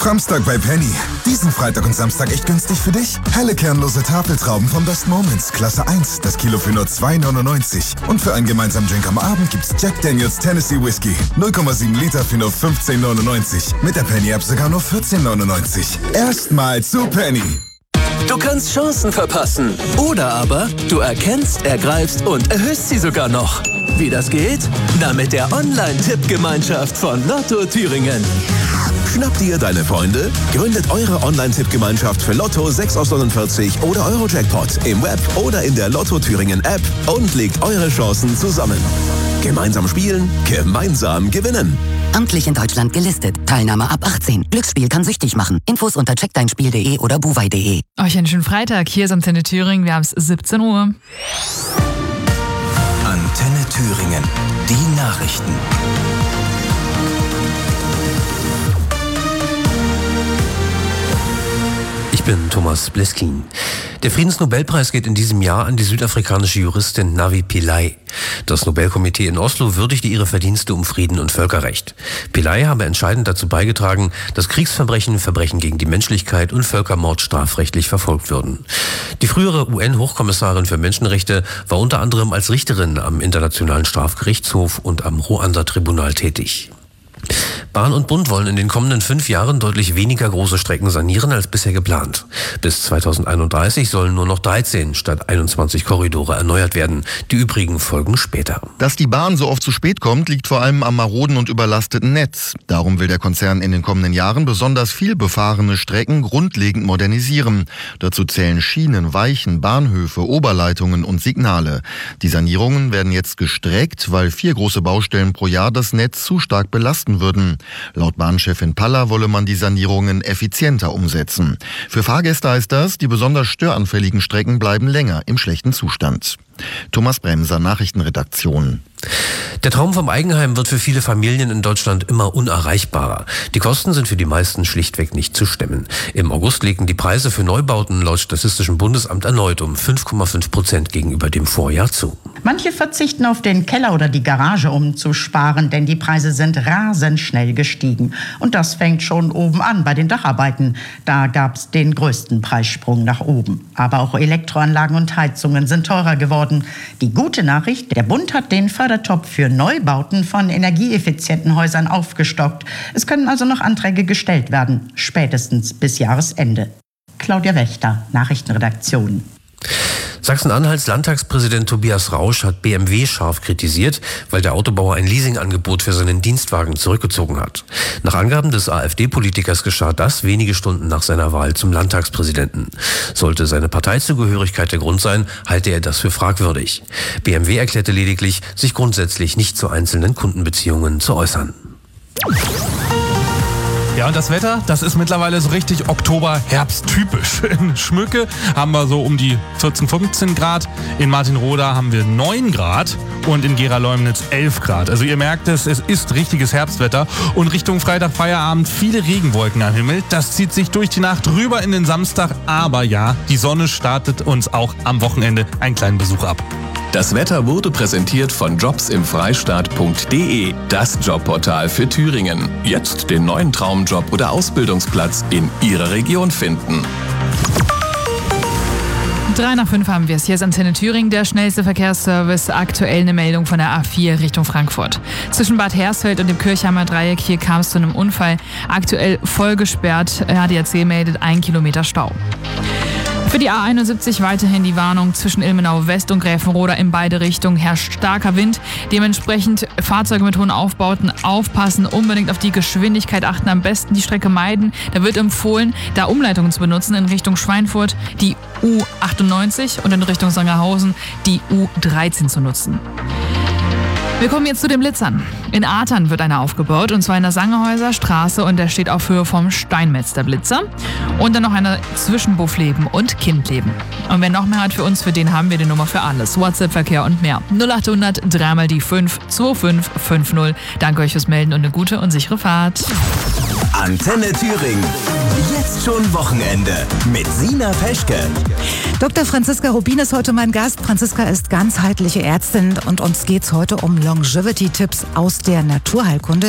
Framstag bei Penny. Diesen Freitag und Samstag echt günstig für dich? Helle kernlose Tafeltrauben vom Best Moments, Klasse 1, das Kilo für nur 2,99. Und für einen gemeinsamen Drink am Abend gibt's Jack Daniels Tennessee Whiskey. 0,7 Liter für nur 15,99. Mit der Penny-App sogar nur 14,99. Erstmal zu Penny. Du kannst Chancen verpassen. Oder aber du erkennst, ergreifst und erhöhst sie sogar noch. Wie das geht? Na, mit der Online-Tippgemeinschaft von Lotto Thüringen. Schnappt ihr deine Freunde? Gründet eure Online-Tippgemeinschaft für Lotto 6 aus 49 oder Euro-Jackpot im Web oder in der Lotto Thüringen App und legt eure Chancen zusammen. Gemeinsam spielen, gemeinsam gewinnen. Amtlich in Deutschland gelistet. Teilnahme ab 18. Glücksspiel kann süchtig machen. Infos unter checkdeinspiel.de oder buwei.de. Euch einen schönen Freitag. Hier ist Antenne Thüringen. Wir haben es 17 Uhr. Antenne Thüringen. Die Nachrichten. Ich bin Thomas Bleskin. Der Friedensnobelpreis geht in diesem Jahr an die südafrikanische Juristin Navi Pillay. Das Nobelkomitee in Oslo würdigte ihre Verdienste um Frieden und Völkerrecht. Pillay habe entscheidend dazu beigetragen, dass Kriegsverbrechen, Verbrechen gegen die Menschlichkeit und Völkermord strafrechtlich verfolgt würden. Die frühere UN-Hochkommissarin für Menschenrechte war unter anderem als Richterin am Internationalen Strafgerichtshof und am Ruanda-Tribunal tätig. Bahn und Bund wollen in den kommenden 5 Jahren deutlich weniger große Strecken sanieren als bisher geplant. Bis 2031 sollen nur noch 13 statt 21 Korridore erneuert werden. Die übrigen folgen später. Dass die Bahn so oft zu spät kommt, liegt vor allem am maroden und überlasteten Netz. Darum will der Konzern in den kommenden Jahren besonders viel befahrene Strecken grundlegend modernisieren. Dazu zählen Schienen, Weichen, Bahnhöfe, Oberleitungen und Signale. Die Sanierungen werden jetzt gestreckt, weil 4 große Baustellen pro Jahr das Netz zu stark belasten würden. Laut Bahnchefin Paller wolle man die Sanierungen effizienter umsetzen. Für Fahrgäste heißt das, die besonders störanfälligen Strecken bleiben länger im schlechten Zustand. Thomas Bremser, Nachrichtenredaktion. Der Traum vom Eigenheim wird für viele Familien in Deutschland immer unerreichbarer. Die Kosten sind für die meisten schlichtweg nicht zu stemmen. Im August legten die Preise für Neubauten laut Statistischem Bundesamt erneut um 5,5% gegenüber dem Vorjahr zu. Manche verzichten auf den Keller oder die Garage, um zu sparen, denn die Preise sind rasend schnell gestiegen. Und das fängt schon oben an bei den Dacharbeiten. Da gab es den größten Preissprung nach oben. Aber auch Elektroanlagen und Heizungen sind teurer geworden. Die gute Nachricht, der Bund hat den Fördertopf für Neubauten von energieeffizienten Häusern aufgestockt. Es können also noch Anträge gestellt werden, spätestens bis Jahresende. Claudia Wächter, Nachrichtenredaktion. Sachsen-Anhalts Landtagspräsident Tobias Rausch hat BMW scharf kritisiert, weil der Autobauer ein Leasingangebot für seinen Dienstwagen zurückgezogen hat. Nach Angaben des AfD-Politikers geschah das wenige Stunden nach seiner Wahl zum Landtagspräsidenten. Sollte seine Parteizugehörigkeit der Grund sein, halte er das für fragwürdig. BMW erklärte lediglich, sich grundsätzlich nicht zu einzelnen Kundenbeziehungen zu äußern. Ja, und das Wetter, das ist mittlerweile so richtig Oktober-Herbst-typisch. In Schmücke haben wir so um die 14, 15 Grad. In Martinroda haben wir 9 Grad und in Gera-Leumnitz 11 Grad. Also ihr merkt es ist richtiges Herbstwetter. Und Richtung Freitag, Feierabend viele Regenwolken am Himmel. Das zieht sich durch die Nacht rüber in den Samstag. Aber ja, die Sonne startet uns auch am Wochenende einen kleinen Besuch ab. Das Wetter wurde präsentiert von jobsimfreistaat.de, das Jobportal für Thüringen. Jetzt den neuen Traumjob oder Ausbildungsplatz in Ihrer Region finden. 3:05 haben wir es. Hier ist Antenne Thüringen, der schnellste Verkehrsservice. Aktuell eine Meldung von der A4 Richtung Frankfurt. Zwischen Bad Hersfeld und dem Kirchheimer Dreieck, hier kam es zu einem Unfall. Aktuell voll gesperrt, ADAC meldet 1 Kilometer Stau. Für die A71 weiterhin die Warnung zwischen Ilmenau West und Gräfenroda in beide Richtungen herrscht starker Wind. Dementsprechend Fahrzeuge mit hohen Aufbauten aufpassen, unbedingt auf die Geschwindigkeit achten, am besten die Strecke meiden. Da wird empfohlen, da Umleitungen zu benutzen in Richtung Schweinfurt, die U98 und in Richtung Sangerhausen die U13 zu nutzen. Wir kommen jetzt zu den Blitzern. In Athern wird einer aufgebaut, und zwar in der Sangerhäuser Straße, und der steht auf Höhe vom Steinmetz, der Blitzer. Und dann noch einer zwischen Buffleben und Kindleben. Und wer noch mehr hat für uns, für den haben wir die Nummer für alles. WhatsApp-Verkehr und mehr. 0800 3 die 5 2550. Danke euch fürs Melden und eine gute und sichere Fahrt. Antenne Thüringen. Jetzt schon Wochenende mit Sina Peschke. Dr. Franziska Rubin ist heute mein Gast. Franziska ist ganzheitliche Ärztin und uns geht's heute um Longevity-Tipps aus der Naturheilkunde.